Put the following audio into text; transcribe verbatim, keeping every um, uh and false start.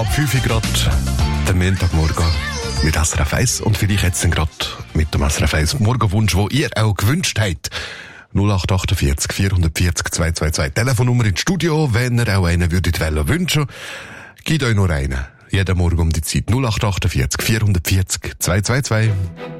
ab fünf Uhr Grad, der Montagmorgen mit S R F eins und vielleicht jetzt gerade mit dem S R F eins Morgenwunsch, den ihr auch gewünscht habt. null acht acht vier vier vier vier zwei zwei zwei. Telefonnummer ins Studio, wenn ihr auch einen würdet wollen wünschen. Gebt euch noch einen. Jeden Morgen um die Zeit null acht acht vier vier vier vier zwei zwei zwei.